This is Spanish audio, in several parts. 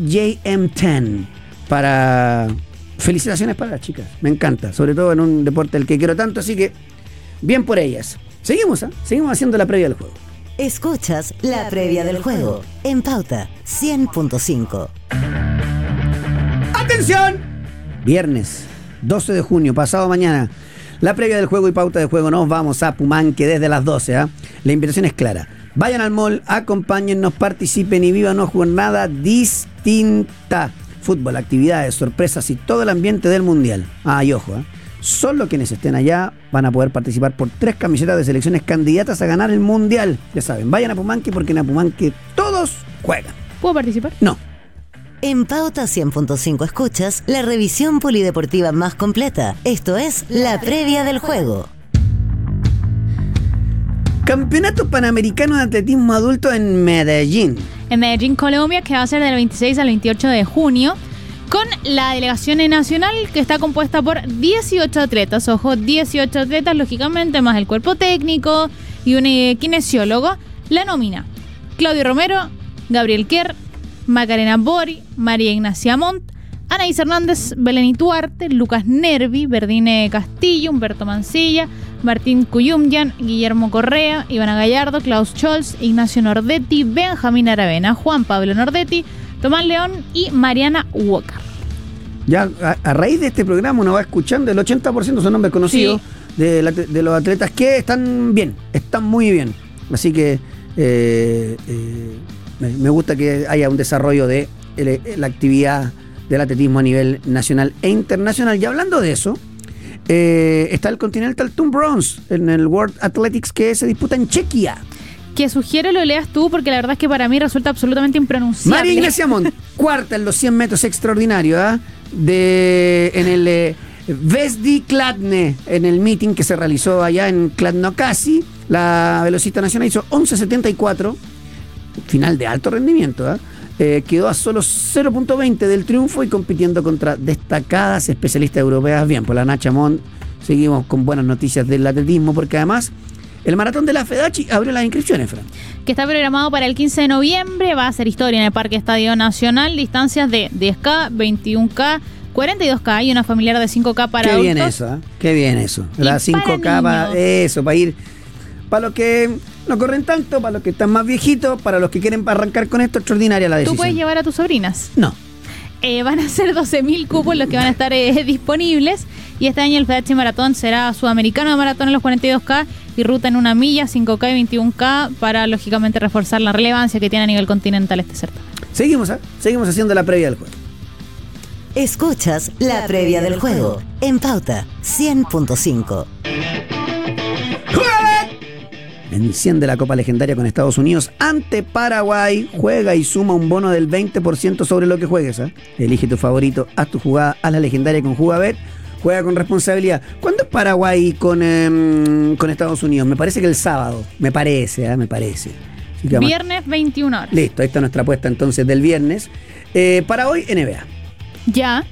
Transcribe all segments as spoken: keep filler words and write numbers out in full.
J M diez para... Felicitaciones para las chicas, me encanta, sobre todo en un deporte del que quiero tanto, así que bien por ellas. Seguimos, ¿eh? Seguimos haciendo la previa del juego. Escuchas la previa del juego en Pauta cien punto cinco. ¡Atención! Viernes doce de junio, pasado mañana, la previa del juego y pauta de juego. Nos vamos a Pumanque desde las doce. ¿eh? La invitación es clara. Vayan al mall, acompáñennos, participen y vivan una jornada distinta. Fútbol, actividades, sorpresas y todo el ambiente del mundial. Ah, y ojo, ¿eh? Solo quienes estén allá van a poder participar por tres camisetas de selecciones candidatas a ganar el mundial. Ya saben, vayan a Pumanque porque en Apumanque todos juegan. ¿Puedo participar? No. En Pauta cien punto cinco escuchas la revisión polideportiva más completa. Esto es la previa del juego. Campeonato Panamericano de Atletismo Adulto en Medellín. En Medellín, Colombia, que va a ser del veintiséis al veintiocho de junio, con la delegación nacional que está compuesta por dieciocho atletas. Ojo, dieciocho atletas, lógicamente, más el cuerpo técnico y un eh, kinesiólogo. La nómina: Claudio Romero, Gabriel Kerr, Macarena Bori, María Ignacia Montt, Anaís Hernández, Belén Duarte, Lucas Nervi, Verdine Castillo, Humberto Mancilla, Martín Cuyumyan, Guillermo Correa, Ivana Gallardo, Klaus Scholz, Ignacio Nordetti, Benjamín Aravena, Juan Pablo Nordetti, Tomás León y Mariana Walker. Ya a, a raíz de este programa uno va escuchando, el ochenta por ciento son nombres conocidos, sí, de, la, de los atletas que están bien, están muy bien. Así que eh, eh, me gusta que haya un desarrollo de el, la actividad del atletismo a nivel nacional e internacional. Y hablando de eso, eh, está el Continental Tour Bronze en el World Athletics que se disputa en Chequia. Que sugiero lo leas tú porque la verdad es que para mí resulta absolutamente impronunciable. María Ignacia Montt, cuarta en los cien metros extraordinario, ¿eh? de en el eh, Vesdi Kladne, en el meeting que se realizó allá en Kladno-Casi. La velocista nacional hizo once setenta y cuatro, final de alto rendimiento, ¿eh? Eh, quedó a solo cero punto veinte del triunfo y compitiendo contra destacadas especialistas europeas. Bien, por la Nacha Montt, seguimos con buenas noticias del atletismo, porque además el maratón de la FEDACHI abrió las inscripciones, Fran. Que está programado para el quince de noviembre, va a hacer historia en el Parque Estadio Nacional, distancias de diez K, veintiún K, cuarenta y dos K y una familiar de cinco K para Qué adultos. bien eso, ¿eh? Qué bien eso. La para cinco K, para eso, para ir, para los que no corren tanto, para los que están más viejitos, para los que quieren arrancar con esto, extraordinaria la decisión. ¿Tú puedes llevar a tus sobrinas? No. Eh, van a ser doce mil cupos los que van a estar eh, disponibles. Y este año el FEDACHI Maratón será sudamericano de maratón en los cuarenta y dos K y ruta en una milla, cinco K y veintiún K, para lógicamente reforzar la relevancia que tiene a nivel continental este certamen. Seguimos, ¿eh? Seguimos haciendo la previa del juego. Escuchas la previa del juego en Pauta cien punto cinco. En cien de la Copa Legendaria con Estados Unidos ante Paraguay. Juega y suma un bono del veinte por ciento sobre lo que juegues, ¿eh? Elige tu favorito, haz tu jugada, haz la legendaria con Jugabet. Juega con responsabilidad. ¿Cuándo es Paraguay con, eh, con Estados Unidos? Me parece que el sábado. Me parece, ¿eh? Me parece. Viernes, veintiuna horas. Listo, ahí está nuestra apuesta entonces del viernes. Eh, para hoy, N B A. Ya.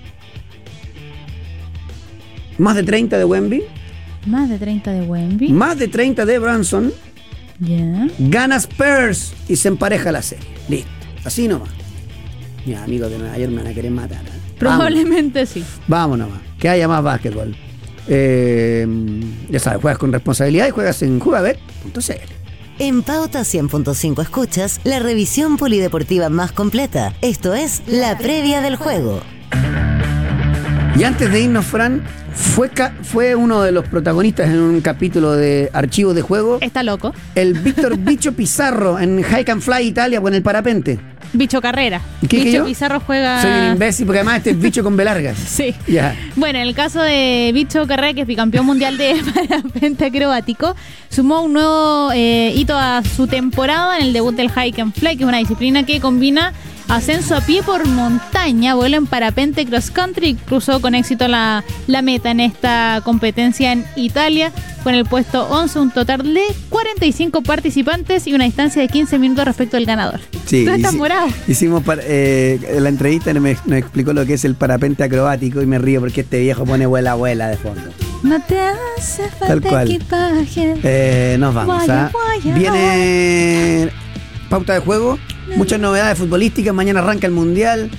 Más de treinta de Wemby. Más de treinta de Wemby. Más de treinta de Branson. Ya. Gana Spurs y se empareja la serie. Listo. Así nomás. Mis amigos de Nueva York me van a querer matar, ¿eh? Probablemente Vamos. sí. Vamos nomás. Que haya más básquetbol. Eh, ya sabes, juegas con responsabilidad y juegas en jugabet punto c l. En Pauta cien punto cinco escuchas la revisión polideportiva más completa. Esto es la previa del juego. Y antes de irnos, Fran, fue, ca- fue uno de los protagonistas en un capítulo de Archivos de Juego. Está loco. El Víctor Bicho Pizarro en Hike and Fly Italia con el parapente. Bicho Carrera. ¿Qué, Bicho que yo? Pizarro juega... Soy un imbécil porque además este es bicho con B larga. Sí. Ya. Bueno, en el caso de Bicho Carrera, que es bicampeón mundial de parapente acrobático, sumó un nuevo eh, hito a su temporada en el debut del Hike and Fly, que es una disciplina que combina ascenso a pie por montaña, vuelo en parapente cross country, y cruzó con éxito la, la meta en esta competencia en Italia, con el puesto once, un total de cuarenta y cinco participantes y una distancia de quince minutos respecto al ganador. Sí, Tú estás hici- morado. Hicimos para, eh, la entrevista me, nos explicó lo que es el parapente acrobático y me río porque este viejo pone vuela vuela de fondo. No te hace Tal falta cual. equipaje. Eh, nos vamos. Guaya, ¿ah? guaya, Viene pauta de juego, muchas novedades futbolísticas. Mañana arranca el Mundial.